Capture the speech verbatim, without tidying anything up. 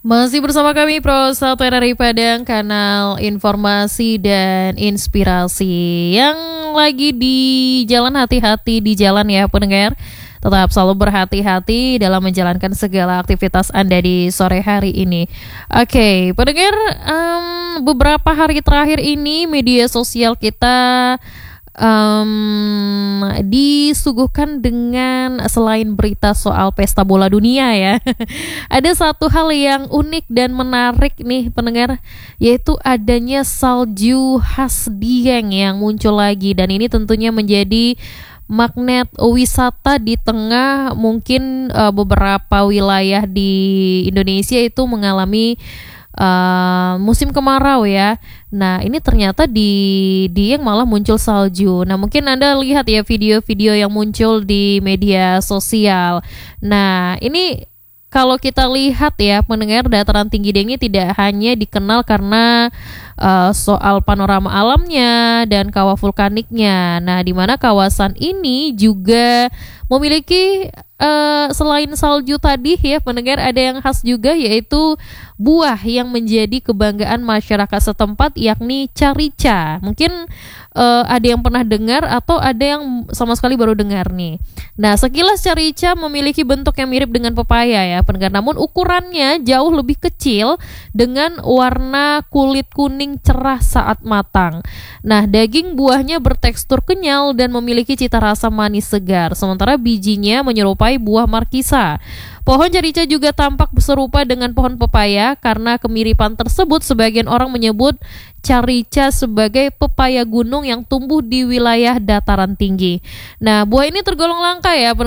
Masih bersama kami Pro satu R R I Padang, kanal informasi dan inspirasi. Yang lagi di jalan, hati-hati di jalan ya pendengar. Tetap selalu berhati-hati dalam menjalankan segala aktivitas Anda di sore hari ini. Oke, pendengar, um, beberapa hari terakhir ini media sosial kita um, disuguhkan dengan, selain berita soal pesta bola dunia ya, ada satu hal yang unik dan menarik nih pendengar, yaitu adanya salju khas Dieng yang muncul lagi, dan ini tentunya menjadi magnet wisata di tengah mungkin uh, beberapa wilayah di Indonesia itu mengalami uh, musim kemarau ya. Nah, ini ternyata di Dieng malah muncul salju. Nah, mungkin Anda lihat ya video-video yang muncul di media sosial. Nah, ini kalau kita lihat ya pendengar, dataran tinggi Dieng ini tidak hanya dikenal karena uh, soal panorama alamnya dan kawah vulkaniknya. Nah, di mana kawasan ini juga memiliki uh, selain salju tadi ya pendengar, ada yang khas juga, yaitu buah yang menjadi kebanggaan masyarakat setempat, yakni carica. Mungkin uh, ada yang pernah dengar atau ada yang sama sekali baru dengar nih. Nah, sekilas carica memiliki bentuk yang mirip dengan pepaya ya pendengar, namun ukurannya jauh lebih kecil dengan warna kulit kuning cerah saat matang. Nah, daging buahnya bertekstur kenyal dan memiliki cita rasa manis segar, sementara bijinya menyerupai buah markisa. Pohon carica juga tampak serupa dengan pohon pepaya. Karena kemiripan tersebut, sebagian orang menyebut carica sebagai pepaya gunung yang tumbuh di wilayah dataran tinggi. Nah, buah ini tergolong langka ya